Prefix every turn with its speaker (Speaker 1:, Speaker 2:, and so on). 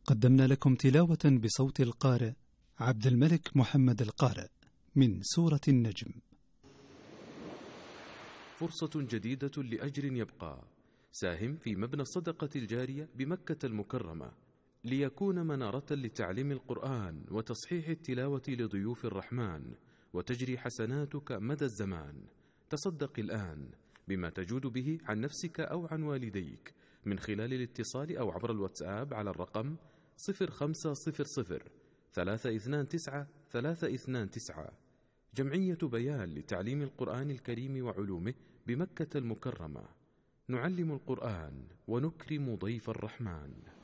Speaker 1: قدمنا لكم تلاوة بصوت القارئ عبد الملك محمد القارئ من سورة النجم.
Speaker 2: فرصة جديدة لأجر يبقى. ساهم في مبنى الصدقة الجارية بمكة المكرمة ليكون منارة لتعليم القرآن وتصحيح التلاوة لضيوف الرحمن، وتجري حسناتك مدى الزمان. تصدق الآن بما تجود به عن نفسك أو عن والديك من خلال الاتصال أو عبر الواتساب على الرقم 0500 329 329. جمعية بيان لتعليم القرآن الكريم وعلومه بمكة المكرمة. نعلم القرآن ونكرم ضيف الرحمن.